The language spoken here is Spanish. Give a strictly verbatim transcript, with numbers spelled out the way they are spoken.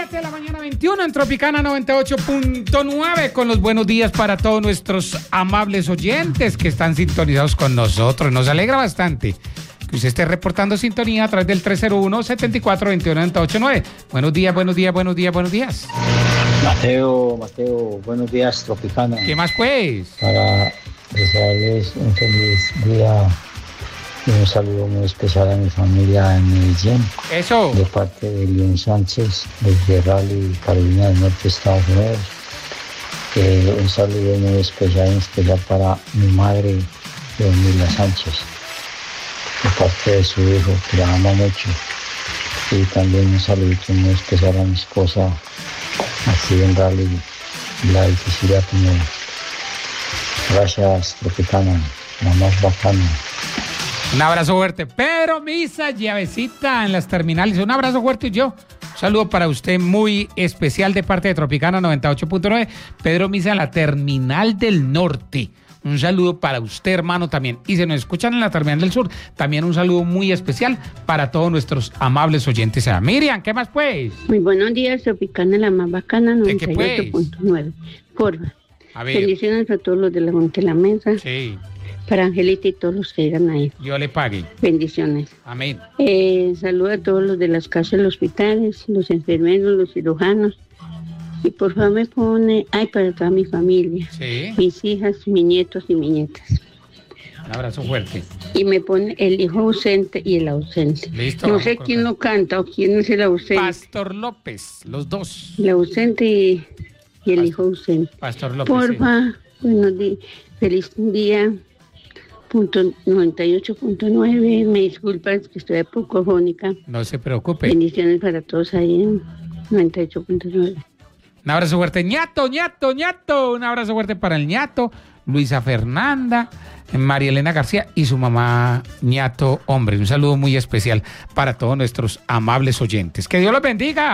siete de la mañana, veintiuno, en Tropicana noventa y ocho punto nueve, con los buenos días para todos nuestros amables oyentes que están sintonizados con nosotros. Nos alegra bastante que usted esté reportando sintonía a través del tres cero uno, setenta y cuatro, veintiuno, noventa y ocho nueve. Buenos días, buenos días, buenos días, buenos días. Mateo, Mateo, buenos días, Tropicana. ¿Qué más, pues? Para desearles un feliz día y un saludo muy especial a mi familia en Medellín. Eso. De parte de León Sánchez, desde Raleigh, Carolina del Norte, Estados Unidos. Eh, un saludo muy especial, en especial para mi madre, Leonila Sánchez, de parte de su hijo, que la ama mucho. Y también un saludito muy especial a mi esposa, así en Raleigh, la Cecilia Pineda. Gracias, Tropicana, la más bacana. Un abrazo fuerte. Pedro Misa, llavecita en las terminales. Un abrazo fuerte y yo. Un saludo para usted muy especial de parte de Tropicana noventa y ocho punto nueve. Pedro Misa en la terminal del norte. Un saludo para usted, hermano, también. Y si nos escuchan en la terminal del sur, también un saludo muy especial para todos nuestros amables oyentes. Miriam, ¿qué más, pues? Muy buenos días, Tropicana, la más bacana, noventa y ocho punto nueve. Porfa. A ver. Bendiciones a todos los de la Junta de la Mesa. Sí. Para Angelita y todos los que irán ahí. Yo le pague. Bendiciones. Amén. Eh, saludo a todos los de las casas, los hospitales, los enfermeros, los cirujanos. Y por favor me pone, ay, para toda mi familia. Sí. Mis hijas, mis nietos y mis nietas. Un abrazo fuerte. Y me pone el hijo ausente y el ausente. Listo. No sé quién lo canta o quién es el ausente. Pastor López, los dos. El ausente y, y el Pastor, hijo ausente. Pastor López. Porfa, sí. Buenos días. Feliz día. Punto noventa y ocho punto nueve. Me disculpas que estoy un poco afónica. No se preocupe. Bendiciones para todos ahí en noventa y ocho punto nueve. Un abrazo fuerte, ñato, ñato, ñato. Un abrazo fuerte para el ñato, Luisa Fernanda, María Elena García y su mamá ñato hombre. Un saludo muy especial para todos nuestros amables oyentes. Que Dios los bendiga.